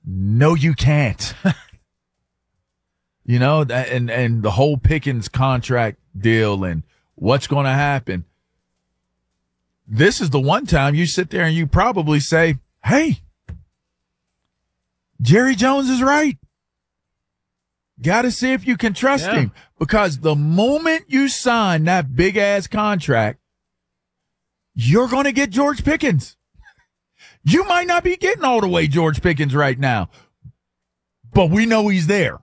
No, you can't. You know, and the whole Pickens contract deal and what's going to happen. This is the one time you sit there and you probably say, hey, Jerry Jones is right. Got to see if you can trust him. Because the moment you sign that big-ass contract, you're going to get George Pickens. You might not be getting all the way George Pickens right now, but we know he's there.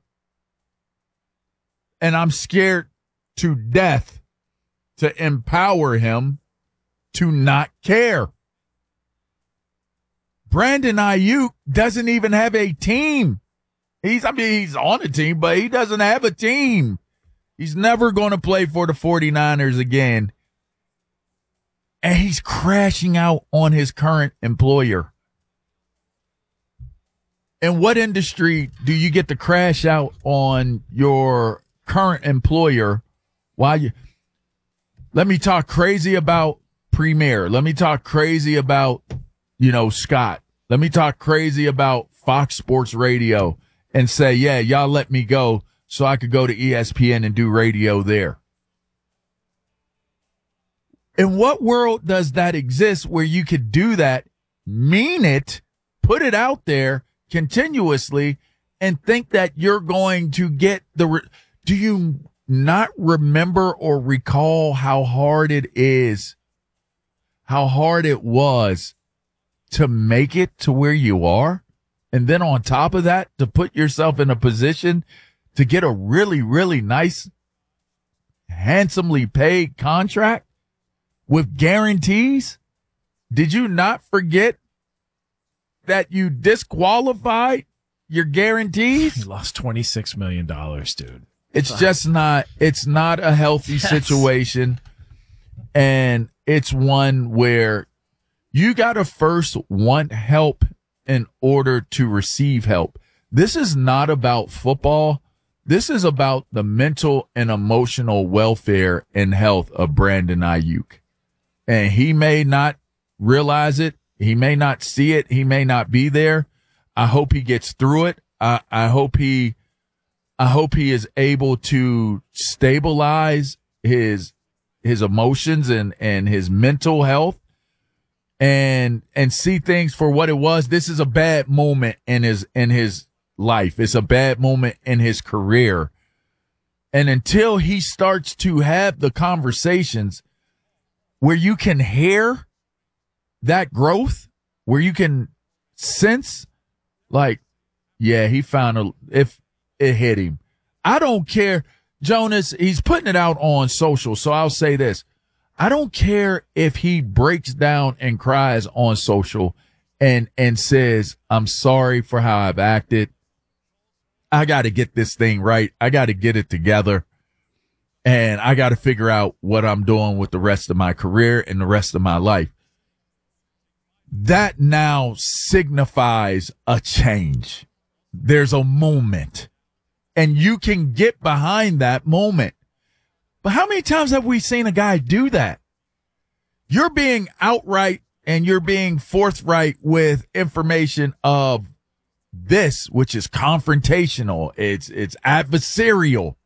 And I'm scared to death to empower him to not care. Brandon Ayuk doesn't even have a team. He's on a team, but he doesn't have a team. He's never going to play for the 49ers again. And he's crashing out on his current employer. In what industry do you get to crash out on your current employer? Let me talk crazy about Premier. Let me talk crazy about, Scott. Let me talk crazy about Fox Sports Radio and say, yeah, y'all let me go so I could go to ESPN and do radio there. In what world does that exist where you could do that, mean it, put it out there continuously, and think that you're going to get do you not remember or recall how hard it was to make it to where you are? And then on top of that, to put yourself in a position to get a really, really nice, handsomely paid contract with guarantees? Did you not forget that you disqualified your guarantees? He lost $26 million, dude. It's not a healthy situation. And it's one where you got to first want help in order to receive help. This is not about football. This is about the mental and emotional welfare and health of Brandon Ayuk. And he may not realize it. He may not see it. He may not be there. I hope he gets through it. I hope he is able to stabilize his emotions and his mental health and see things for what it was. This is a bad moment in his life. It's a bad moment in his career. And until he starts to have the conversations where you can hear that growth, where you can sense like, yeah, he found if it hit him. I don't care. Jonas, he's putting it out on social. So I'll say this. I don't care if he breaks down and cries on social and says, I'm sorry for how I've acted. I got to get this thing right. I got to get it together. And I got to figure out what I'm doing with the rest of my career and the rest of my life. That now signifies a change. There's a moment. And you can get behind that moment. But how many times have we seen a guy do that? You're being outright and you're being forthright with information of this, which is confrontational. It's adversarial.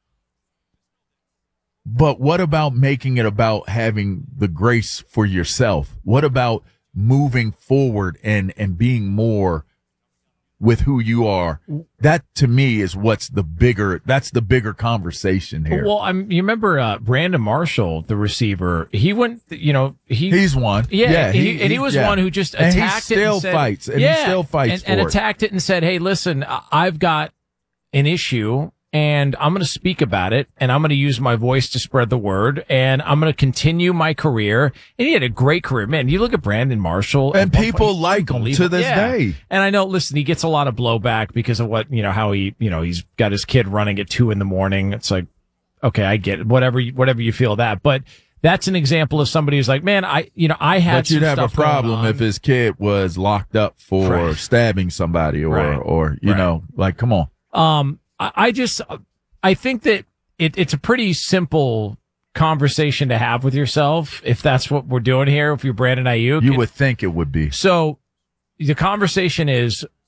But what about making it about having the grace for yourself? What about moving forward and being more with who you are? That to me is that's the bigger conversation here. Well, you remember Brandon Marshall, the receiver, he went, he's one. Yeah. He was one who just attacked and he still fights. And he still fights and attacked it and said, hey, listen, I've got an issue and I'm going to speak about it and I'm going to use my voice to spread the word and I'm going to continue my career. And he had a great career. Man, you look at Brandon Marshall. And people like him to this day. And I know, listen, he gets a lot of blowback because of what, how he, he's got his kid running at 2 a.m. It's like, okay, I get it. Whatever you feel that. But that's an example of somebody who's like, man, I had But you'd have a problem if his kid was locked up for stabbing somebody or like, come on. I think that it's a pretty simple conversation to have with yourself if that's what we're doing here. If you're Brandon Ayuk, you would think it would be. So the conversation is,